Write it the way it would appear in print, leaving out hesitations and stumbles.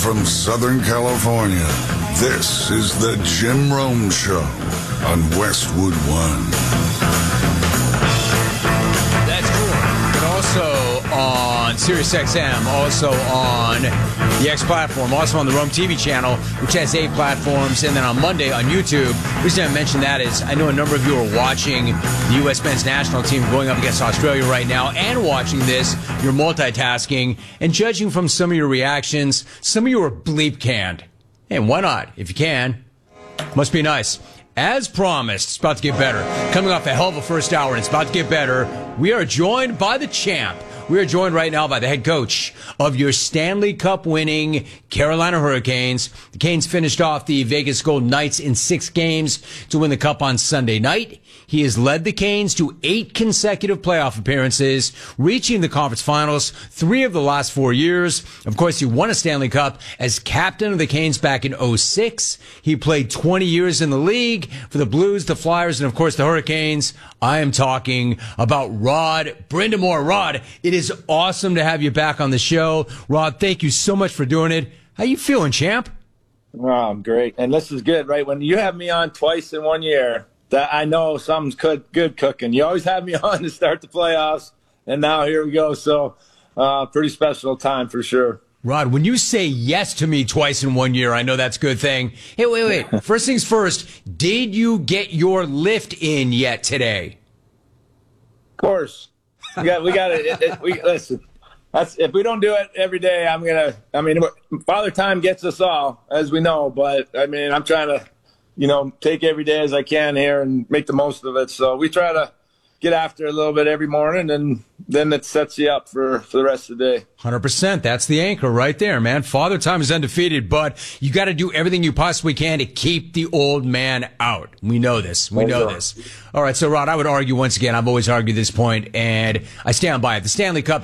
from Southern California, this is the Jim Rome Show on Westwood One. That's cool. But also on SiriusXM, also on the X platform, also on the Rome TV channel, which has 8 platforms, and then on Monday on YouTube. The reason I mention that is I know a number of you are watching the U.S. men's national team going up against Australia right now and watching this. You're multitasking, and judging from some of your reactions, some of you are bleep canned. And why not? If you can, must be nice. As promised, it's about to get better. Coming off a hell of a first hour, and it's about to get better. We are joined by the champ. We are joined right now by the head coach of your Stanley Cup winning Carolina Hurricanes. The Canes finished off the Vegas Golden Knights in 6 games to win the Cup on Sunday night. He has led the Canes to 8 consecutive playoff appearances, reaching the conference finals 3 of the last 4 years. Of course, he won a Stanley Cup as captain of the Canes back in 2006. He played 20 years in the league for the Blues, the Flyers, and of course the Hurricanes. I am talking about Rod Brind'Amour. Rod, it is awesome to have you back on the show. Rod, thank you so much for doing it. How you feeling, champ? Oh, I'm great. And this is good, right? When you have me on twice in 1 year, that I know something's good cooking. You always have me on to start the playoffs, and now here we go. So pretty special time for sure. Rod, when you say yes to me twice in 1 year, I know that's a good thing. Hey, wait. First things first, did you get your lift in yet today? Of course. We got it. Listen, if we don't do it every day, Father Time gets us all, as we know. But, I'm trying to, take every day as I can here and make the most of it. So we try to get after it a little bit every morning, and then it sets you up for the rest of the day. 100%. That's the anchor right there, man. Father Time is undefeated, but you got to do everything you possibly can to keep the old man out. We know this. We know this. All right, so, Rod, I would argue once again, I've always argued this point, and I stand by it. The Stanley Cup